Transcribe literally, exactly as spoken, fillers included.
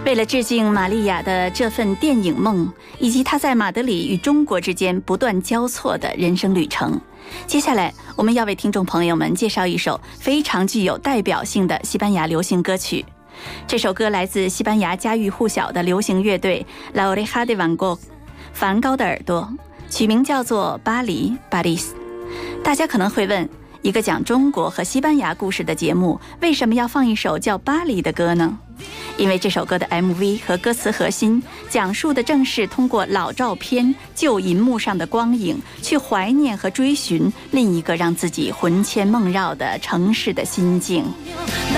为了致敬玛利亚的这份电影梦，以及她在马德里与中国之间不断交错的人生旅程，接下来我们要为听众朋友们介绍一首非常具有代表性的西班牙流行歌曲。这首歌来自西班牙家喻户晓的流行乐队 La Oreja de Van Gogh 梵高的耳朵，曲名叫做巴黎 Paris。 大家可能会问，一个讲中国和西班牙故事的节目为什么要放一首叫巴黎的歌呢？因为这首歌的 M V 和歌词核心讲述的正是通过老照片旧银幕上的光影去怀念和追寻另一个让自己魂牵梦绕的城市的心境。